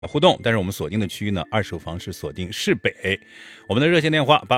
互动，但是我们锁定的区域呢，二手房是锁定市北。我们的热线电话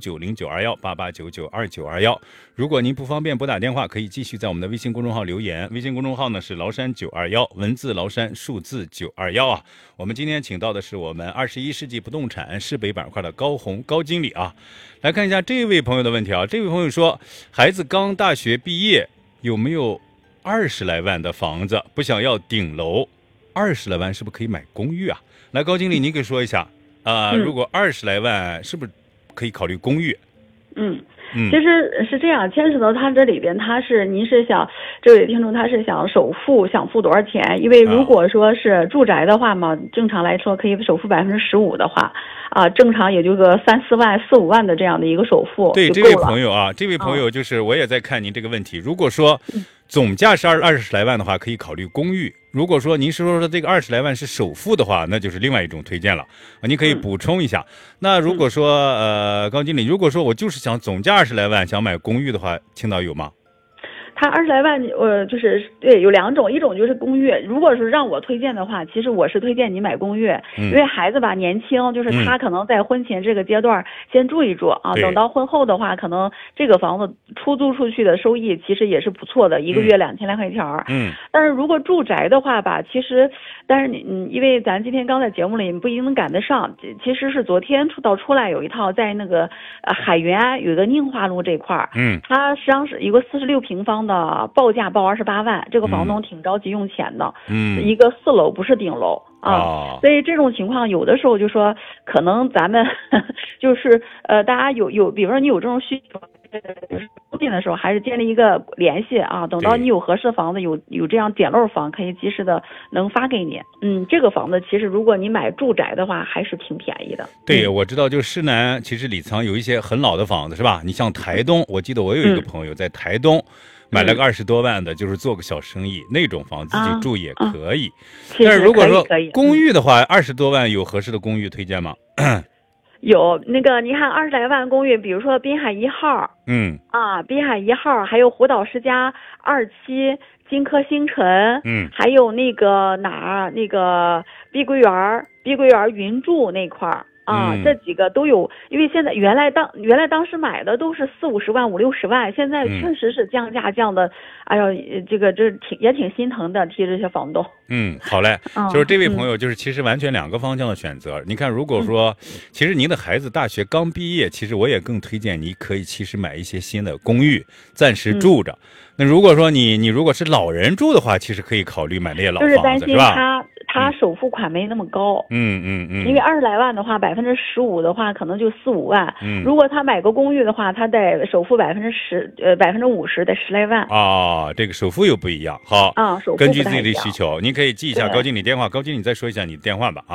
88990921，88992921。如果您不方便拨打电话，可以继续在我们的微信公众号留言。微信公众号呢是崂山921，文字崂山，数字921啊。我们今天请到的是我们21世纪不动产市北板块的高红高经理啊。来看一下这位朋友的问题啊，这位朋友说，孩子刚大学毕业，有没有20来万的房子，不想要顶楼？20来万是不是可以买公寓啊？来，高经理，您给说一下如果20来万是不是可以考虑公寓？ 其实是这样，牵扯到他这里边，您是想这位听众他是想首付想付多少钱？因为如果说是住宅的话嘛，正常来说可以首付15%的话，正常也就个3、4万、4、5万的这样的一个首付。 对，这位朋友啊，这位朋友就是我也在看您这个问题。如果说总价是20来万的话，可以考虑公寓。如果说您是说这个20来万是首付的话，那就是另外一种推荐了。您可以补充一下。那如果说高经理，如果说我就是想总价20来万想买公寓的话，青岛有吗？ 他20来万，就是对，有2种，一种就是公寓。如果是让我推荐的话，其实我是推荐你买公寓，因为孩子吧年轻，就是他可能在婚前这个阶段先住一住啊，等到婚后的话，可能这个房子出租出去的收益其实也是不错的，一个月2000来块钱。但是如果住宅的话吧，其实，但是因为咱今天刚在节目里不一定能赶得上，其实是昨天出来有一套在那个海源有一个宁化路这块它实际上是一个46平方的。报价报28万，这个房东挺着急用钱的，一个4楼不是顶楼所以这种情况有的时候就说可能咱们就是大家有比如说你有这种需求附近的时候，还是建立一个联系啊，等到你有合适的房子有这样捡漏房，可以及时的能发给你。这个房子其实如果你买住宅的话还是挺便宜的。 对，我知道，就市南其实里藏有一些很老的房子是吧？你像台东，我记得我有一个朋友在台东买了个20多万的，就是做个小生意，那种房子自己住也可以。但是如果说公寓的话，20多万有合适的公寓推荐吗？ 有那个，你看20来万公寓，比如说滨海1号，滨海1号，还有湖岛世家2期、金科星辰，还有那个那个碧桂园云筑那块儿。这几个都有，因为现在原来当时买的都是40、50万、50、60万，现在确实是降价降的，哎呦，这也挺心疼的，替这些房东。 好嘞，就是这位朋友，就是其实完全2个方向的选择。你看，如果说其实您的孩子大学刚毕业，其实我也更推荐你可以其实买一些新的公寓，暂时住着。那如果说你如果是老人住的话，其实可以考虑买那些老房子， 就是担心他首付款没那么高，因为20来万的话，15%的话可能就4、5万，如果他买个公寓的话，他得首付50%，得10来万这个首付又不一样，好首付根据自己的需求，您可以记一下高经理电话，高经理再说一下你的电话吧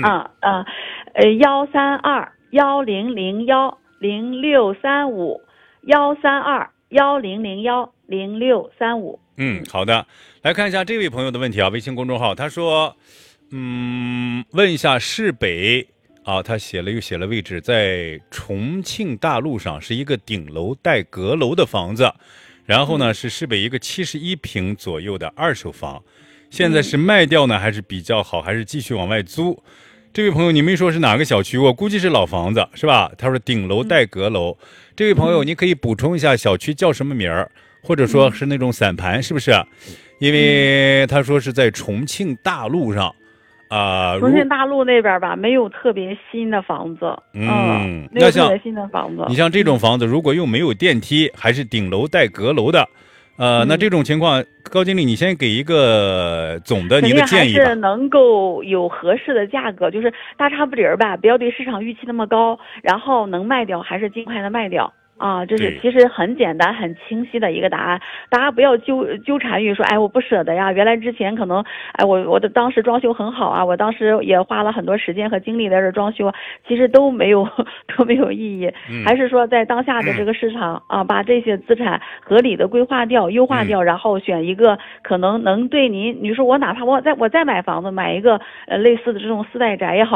13210010635，13210010635。 好的，来看一下这位朋友的问题啊，微信公众号，他说，问一下市北他又写了位置，在重庆大路上，是一个顶楼带阁楼的房子，然后呢是市北一个71平左右的二手房，现在是卖掉呢还是比较好，还是继续往外租？这位朋友，你没说是哪个小区，我估计是老房子是吧？他说顶楼带阁楼，这位朋友你可以补充一下小区叫什么名儿，或者说是那种散盘是不是？因为他说是在重庆大路上重庆大路那边吧，没有特别新的房子，没有特别新的房子。 你像这种房子，如果又没有电梯，还是顶楼带阁楼的，那这种情况，高经理，你先给一个总的您的建议吧。 肯定还是能够有合适的价格，就是大差不离吧，不要对市场预期那么高，然后能卖掉还是尽快的卖掉。这是其实很简单很清晰的一个答案，大家不要纠缠于说我不舍得呀，原来之前可能我的当时装修很好啊，我当时也花了很多时间和精力在这装修，其实都没有意义，还是说在当下的这个市场把这些资产合理的规划掉优化掉，然后选一个可能能对你说我哪怕我再买房子，买一个类似的这种4代宅也好。